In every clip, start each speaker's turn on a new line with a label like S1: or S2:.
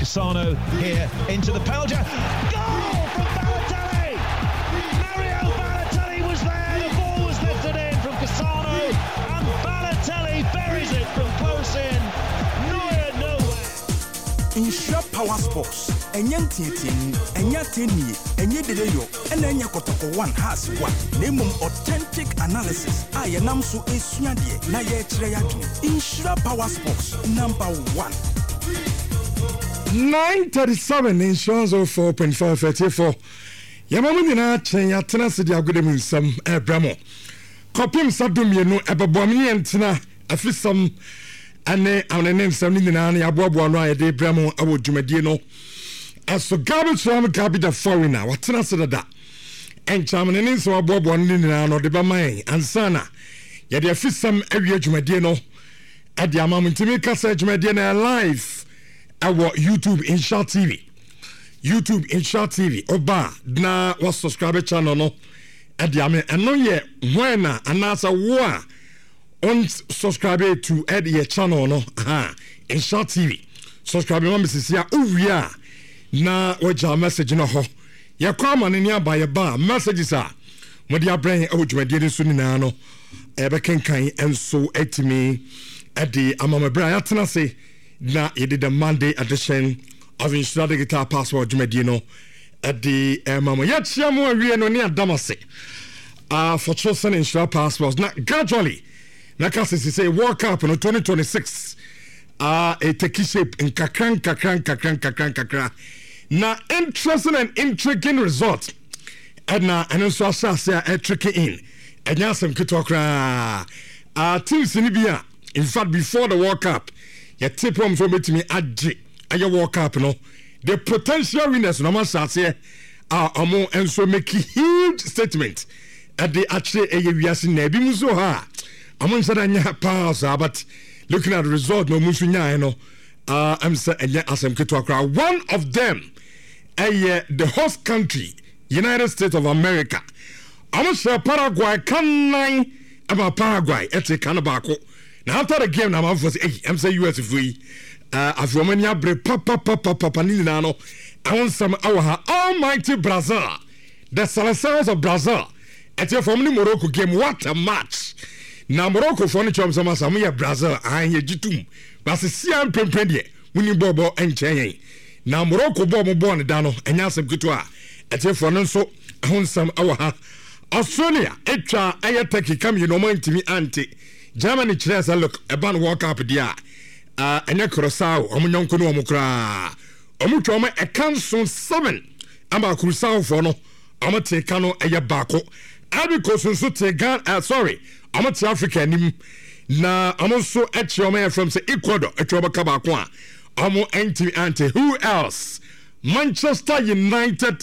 S1: Cassano here into the penalty. Goal from Balotelli! Mario Balotelli was there. The ball was lifted in from Cassano, and Balotelli buries it from close in. Neuer nowhere.
S2: Insure Power Sports. Enya tietien, enya teni, enya dedeyo, enya kotoko one has one. Name authentic analysis. Aye nam so esuadie na ye kire ya dwene. Insure Power Sports #1.
S3: 937 insurance 4.534. Yamamu nyina chen ya tena se dia godem nsam ebramo. Kopim sadum ye no ebeboamni entena afisam ane awne nsam ni nyina na yaboabo no ayede bramo awo dwumadie no. Aso garbage from Gabi the foreigner, what Tanasada and Chaman and so Bob one in the Bamay and Sana. Yet there is some area Jumadino at the Amam Timika Sage Medina live at YouTube in Short TV. YouTube in Short TV. Oba na was subscribe channel no at the Amen and no yet when and that's a war on subscribe to Eddie channel no in Short TV. Subscribe Mrs. Ya Uvia. Na waja message no ho ye kwama ne nia ba ye ba messages a mo dia brand awudwade de so nina no e be kenkan enso etimi e de amamabra ya tena se na ye did the Monday edition of Insure Digital Passport dwumadi no e de mama ya chia mo awie no ne adamase for chosen Insure Passports na gradually na ka say World Cup no 2026 it take shape in kakran na interesting and intriguing result and so asase a tricky in and yasem kitokra teams ni bia in fact before the World Cup ya tip on so betimi age aye World Cup no the potential winners no masase omo enso make huge statement at the actually aye wiase na bi muso ha omo nsada nya pass but looking at the result no musu nya no I'm saying asem kitokra one of them the host country, United States of America. I'm sure Paraguay can nine about Paraguay. It's a canabako. Now after the game, I'm say US free. As Romania break papa Nilano. I want some our almighty Brazil. The Salazars of Brazil. It's a family Morocco game. What a match! Now Morocco furniture some Brazil. I hear Jitum. But the CM Pemprendie. Winnie Bobo and Cheyenne. Na Morocco bomb born dano enya sem kitwa etefo no so honsam awa Australia etwa ayetaki kam no mantimi anti Germany chiresa look eban World Cup dia enya Curaçao omunyonko no omukra omutwa ma ekanso 7 amba Curaçao for no amate kano eye bako abiko so te Ghana sorry amate Africa nim na amonso echioma from say Ecuador etwa baka bako a Amo anti who else? Manchester United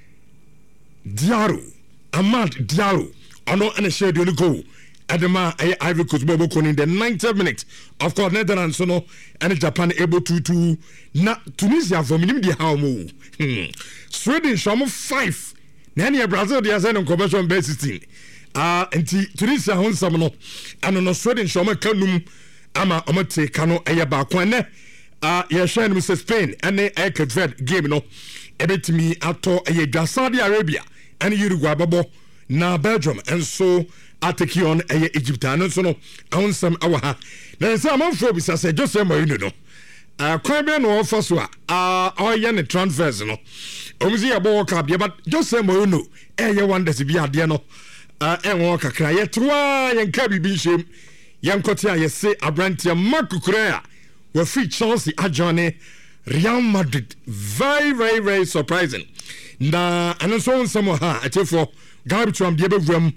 S3: Diarra Amad Diallo ono and share the goal Adema Ivory Coast Bobo in the 90th minute of course Netherlands no and Japan able to na Tunisia for minimum di how mo Sweden show 5 na Brazil they are on conversion base 16 anti Tunisia honsam no and no Sweden show kanum ama omate kano eyaba kwane yeshan Mr. Spain and Ekadved game no ebetimi ato Saudi Arabia and Uruguay babo na Belgium and so ateki on Egypt and so no awonsam awaha na say amanfo bi say Jose Mourinho no kwan be no offer so oye ne transfers no omuzi ya World Cup but Jose Mourinho wonders bi ade no enwo kakra yetroa yenka bibi nshem yankote ayese abrantia makukura we free Chelsea adjourne Real Madrid very surprising na and so on some ha atefo garbage from the